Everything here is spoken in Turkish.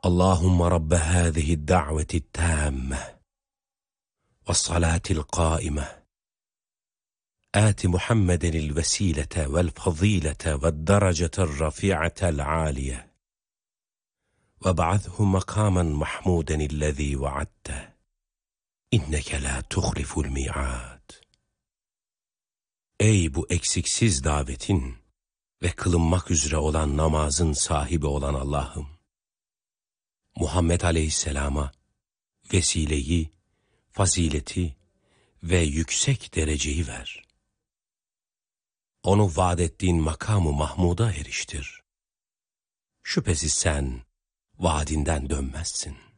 Allahümme Rabbe hâzihi da'veti tâmme ve salatil qâime âti Muhammedenil vesilete vel fazilete ve derecetel rafi'atel âliye ve ba'athu makamen mahmudenillezî vaadte inneke la tuhliful mi'ad. Ey bu eksiksiz davetin ve kılınmak üzere olan namazın sahibi olan Allah'ım, Muhammed Aleyhisselam'a vesileyi, fazileti ve yüksek dereceyi ver. Onu vaad ettiğin makamı Mahmud'a eriştir. Şüphesiz sen vaadinden dönmezsin.